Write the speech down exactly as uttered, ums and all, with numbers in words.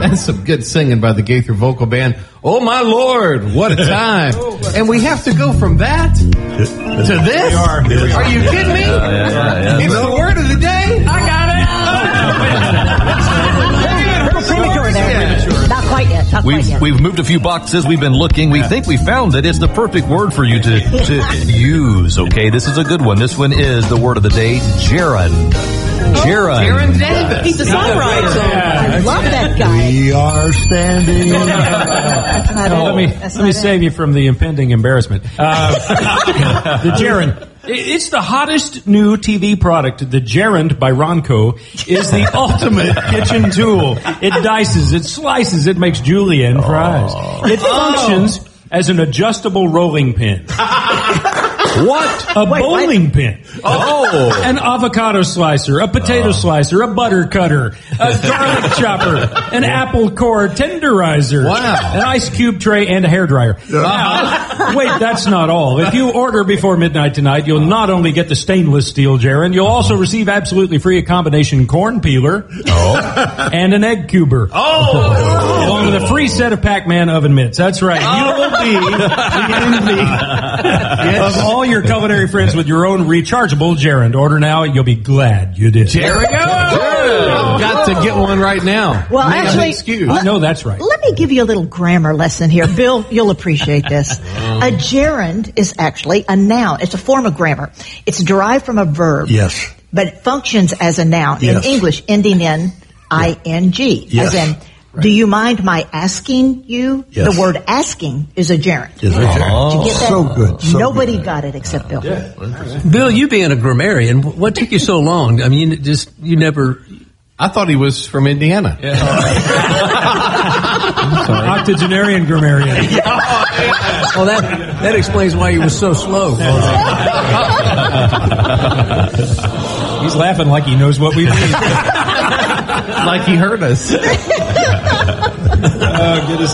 That's some good singing by the Gaither Vocal Band. Oh, my Lord, what a time. And we have to go from that to this? We are. Here we are. Are you kidding me? Uh, yeah, yeah, yeah. It's the word of the day. I got it. Premature there. Not quite yet. Not quite We've, yet. we've moved a few boxes. We've been looking. We think we found it. It's the perfect word for you to, to use. Okay, this is a good one. This one is the word of the day, gerund. Gerund. Aaron Davis. He's a songwriter. Yeah. I love that guy. We are standing. That's not Oh, it. let me That's let me not save it. you from the impending embarrassment. Uh, the gerund. It's the hottest new T V product. The Gerund by Ronco is the ultimate kitchen tool. It dices, it slices, it makes julienne fries. It functions as an adjustable rolling pin. What? A Wait, bowling what? pin. Oh. An avocado slicer, a potato slicer, a butter cutter, a garlic chopper, an apple core tenderizer, Wow. an ice cube tray, and a hairdryer. Now, wait, that's not all. If you order before midnight tonight, you'll not only get the stainless steel gerund, you'll also receive absolutely free a combination corn peeler and an egg cuber. Oh. Along with a free set of Pac-Man oven mitts. That's right. You will be the envy of all your culinary friends with your own rechargeable gerund. Order now. You'll be glad you did. There we go. Got to get one right now. Well, Make an actually, excuse. I know that's right. Let me give you a little grammar lesson here. Bill, you'll appreciate this. A gerund is actually a noun. It's a form of grammar. It's derived from a verb. Yes. But it functions as a noun. Yes. In English, ending in ing. Yes. As in, do you mind my asking you? Yes. The word asking is a gerund. Is it? Did you get that? So good. So Nobody good. got it except Bill. Bill, you being a grammarian, what took you so long? I mean, you just, you never... I thought he was from Indiana. Octogenarian grammarian. Oh, that, that explains why you were so slow. He's laughing like he knows what we mean. Like he heard us. Oh, get us